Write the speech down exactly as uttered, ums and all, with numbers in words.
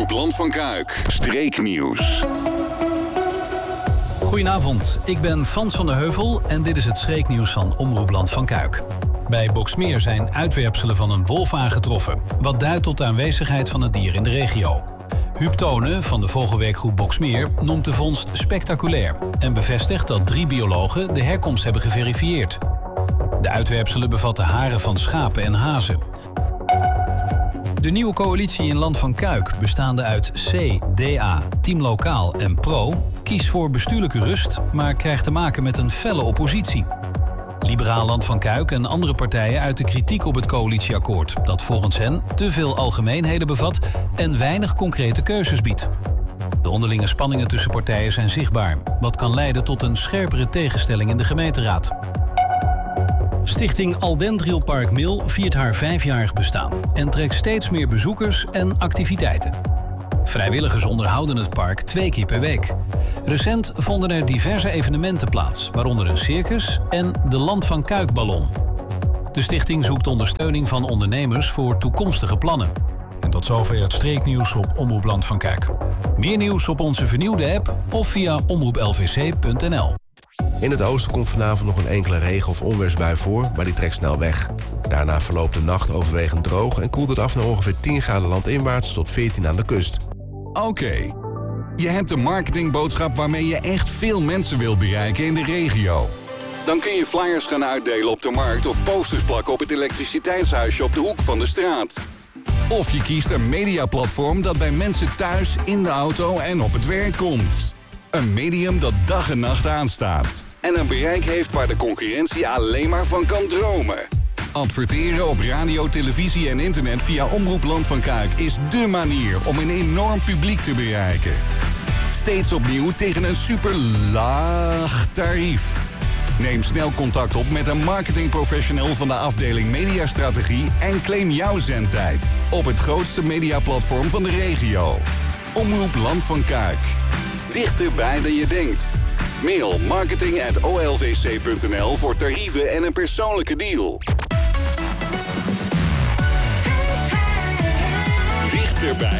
Omroep Land van Kuik. Streeknieuws. Goedenavond, ik ben Frans van der Heuvel en dit is het streeknieuws van Omroep Land van Kuik. Bij Boxmeer zijn uitwerpselen van een wolf aangetroffen, wat duidt tot de aanwezigheid van het dier in de regio. Huub Tonen van de vogelwerkgroep Boxmeer noemt de vondst spectaculair en bevestigt dat drie biologen de herkomst hebben geverifieerd. De uitwerpselen bevatten haren van schapen en hazen. De nieuwe coalitie in Land van Kuik, bestaande uit C, D A, Team Lokaal en Pro, kiest voor bestuurlijke rust, maar krijgt te maken met een felle oppositie. Liberaal Land van Kuik en andere partijen uiten kritiek op het coalitieakkoord, dat volgens hen te veel algemeenheden bevat en weinig concrete keuzes biedt. De onderlinge spanningen tussen partijen zijn zichtbaar, wat kan leiden tot een scherpere tegenstelling in de gemeenteraad. Stichting Aldendrielpark Mil viert haar vijfjarig bestaan en trekt steeds meer bezoekers en activiteiten. Vrijwilligers onderhouden het park twee keer per week. Recent vonden er diverse evenementen plaats, waaronder een circus en de Land van Kuik-ballon. De stichting zoekt ondersteuning van ondernemers voor toekomstige plannen. En tot zover het streeknieuws op Omroep Land van Kuik. Meer nieuws op onze vernieuwde app of via omroep l v c punt n l. In het oosten komt vanavond nog een enkele regen- of onweersbui voor, maar die trekt snel weg. Daarna verloopt de nacht overwegend droog en koelt het af naar ongeveer tien graden landinwaarts tot veertien aan de kust. Oké, okay. Je hebt een marketingboodschap waarmee je echt veel mensen wil bereiken in de regio. Dan kun je flyers gaan uitdelen op de markt of posters plakken op het elektriciteitshuisje op de hoek van de straat. Of je kiest een mediaplatform dat bij mensen thuis, in de auto en op het werk komt. Een medium dat dag en nacht aanstaat. En een bereik heeft waar de concurrentie alleen maar van kan dromen. Adverteren op radio, televisie en internet via Omroep Land van Kuik is dé manier om een enorm publiek te bereiken. Steeds opnieuw tegen een super laag tarief. Neem snel contact op met een marketingprofessional van de afdeling Mediastrategie en claim jouw zendtijd op het grootste mediaplatform van de regio. Omroep Land van Kuik. Dichterbij dan je denkt. Mail marketing at o l v c punt n l voor tarieven en een persoonlijke deal. Dichterbij.